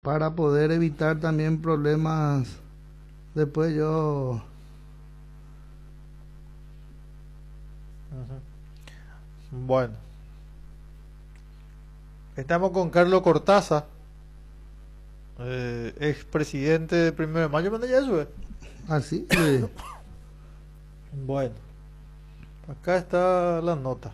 para poder evitar también problemas. Después yo... Bueno, estamos con Carlos Cortázar, expresidente de 1 de mayo. ¿Mandé ya eso? Así, sí. Bueno, acá está la nota.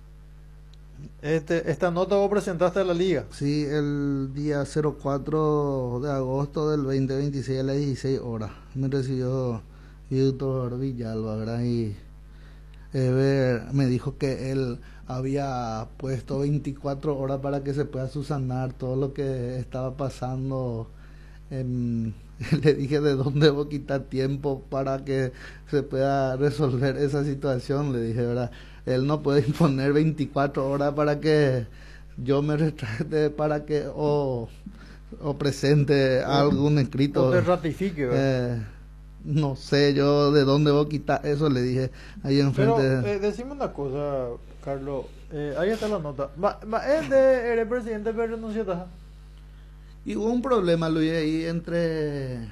Esta nota vos presentaste a la liga. Sí, el día 04 de agosto del 2026 a las 16 horas. Me recibió Víctor Villalba, ¿verdad? Y me dijo que él había puesto 24 horas para que se pueda subsanar todo lo que estaba pasando. Le dije de dónde voy a quitar tiempo para que se pueda resolver esa situación. Le dije, ¿verdad? Él no puede imponer 24 horas para que yo me retracte, para que o presente algún escrito. O te ratifique, ¿verdad? No sé yo de dónde voy a quitar eso, le dije ahí enfrente. Pero decime una cosa, Carlos. Ahí está la nota. Eres presidente, pero renunciaste. Y hubo un problema, Luis, ahí entre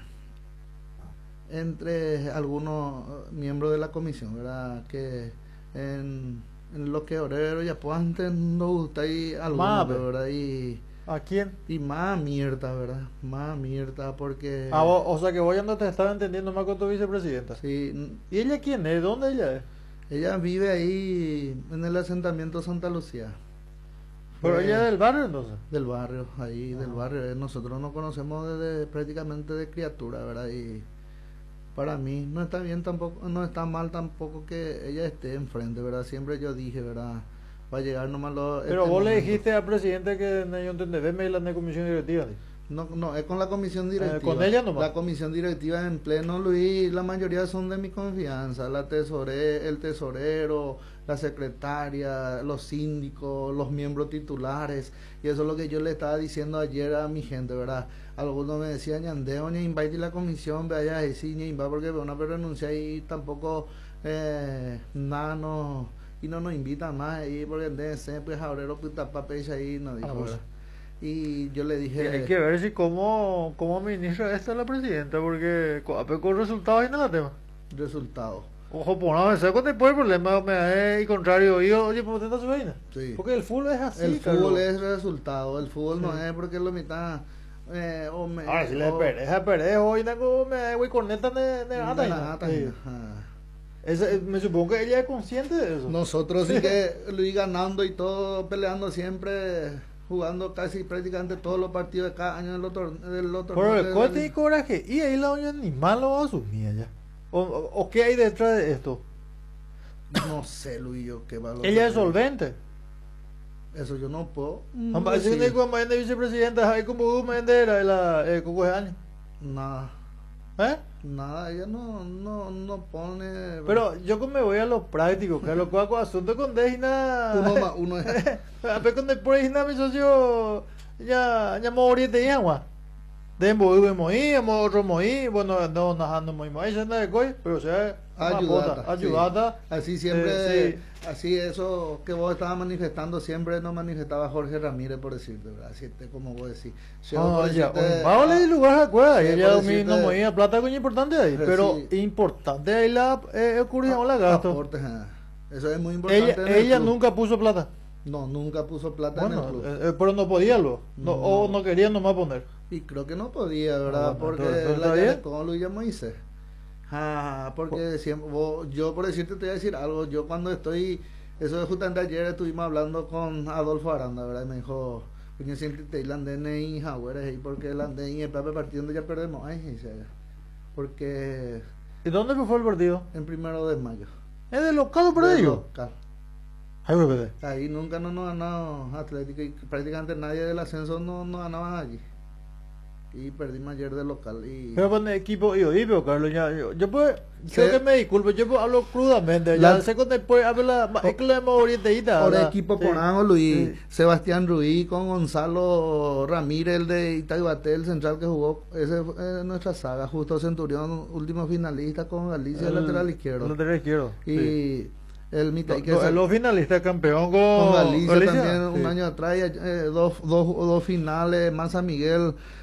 algunos miembros de la comisión, ¿verdad? Que en lo que Orero ya pues antes no gusta y algunos, ¿verdad? ¿A quién? Y más Mirta, ¿verdad? Más Mirta, porque... O sea que vos ya no te estaba entendiendo más con tu vicepresidenta. Sí. ¿Y ella quién es? ¿Dónde ella es? Ella vive ahí en el asentamiento Santa Lucía. ¿Pero ella es del barrio entonces? Del barrio, ahí del barrio. Nosotros nos conocemos desde prácticamente de criatura, ¿verdad? Y para mí no está bien tampoco, no está mal tampoco que ella esté enfrente, ¿verdad? Siempre yo dije, ¿verdad? Va a llegar nomás lo... Pero vos le dijiste al presidente que no entendés la comisión directiva. No, es con la comisión directiva. ¿Con ella nomás? La comisión directiva en pleno, Luis, la mayoría son de mi confianza. El tesorero, la secretaria, los síndicos, los miembros titulares. Y eso es lo que yo le estaba diciendo ayer a mi gente, ¿verdad? Algunos me decían, ñandeo, ni invite la comisión, vaya a decir, ni invite porque una vez renuncia y tampoco nada no... Y no nos invitan más ahí porque pues ahora puta papel ahí no dijo, ¿verdad? Y yo le dije... Hay que ver si como ministra esta es la presidenta, porque con resultados ahí no la tema. Resultados. Ojo, por no pensar cuando después el problema me es contrario. Oye, ¿por qué está su vaina? Sí. Porque el fútbol es así. El fútbol es resultado. El fútbol no es porque lo mitad... Ahora, si le perez, hoy tengo me voy con neta de me supongo que ella es consciente de eso. Nosotros sí que lo iba ganando y todo, peleando siempre, jugando casi prácticamente todos los partidos de cada año del otro. Pero el coste y coraje, y ahí la doña animal lo va a asumir ya. ¿O qué hay detrás de esto? No sé, Luis, yo qué valor. Ella es solvente. Eso yo no puedo. Vamos a decir que como es de vicepresidenta, hay como un era la Coco de años. Nada. Nada, ella no pone... Pero yo como me voy a lo práctico, que lo cual asunto con Dejina... Uno es... Pero con después Dejina mi socio ya morí de agua. De moí, otro moí, bueno, no moí, eso no es coy, pero o sea, ayudata. Sí. Así siempre, así eso que vos estabas manifestando, siempre nos manifestaba Jorge Ramírez, por decirte, ¿verdad? Así como vos decís. Vale, lugar a cueva, ella no movía plata con importante ahí, pero sí. Importante ahí ocurrió la gasto. Eso es muy importante. Ella nunca puso plata. No, nunca puso plata en el club. Pero no podía o no quería nomás poner. Y creo que no podía, ¿verdad? Porque con Luis Moisés. Porque siempre, yo por decirte te voy a decir algo, yo cuando estoy, eso es justamente ayer estuvimos hablando con Adolfo Aranda, ¿verdad? Y me dijo, yo siempre te landene y jagueres ahí, porque el andén y el propio partido donde ya perdemos, porque... ¿Y dónde fue el partido? En 1 de mayo. ¿Es de local para ellos? Local. Ahí nunca nos ganado Atlético y prácticamente nadie del ascenso no ganaba allí. Y perdimos ayer de local. Pero con el equipo, pero Carlos, yo pues, creo que me disculpo, yo hablo crudamente. Ya sé cuando después habla, es que la orientadita. Por equipo Porango, Luis, Sebastián Ruiz con Gonzalo Ramírez, el de Itaibaté, el central que jugó, ese es nuestra saga. Justo Centurión, último finalista con Galicia, el lateral izquierdo. Y el los finalistas campeón con Galicia también un año atrás, dos finales, Mansa Miguel,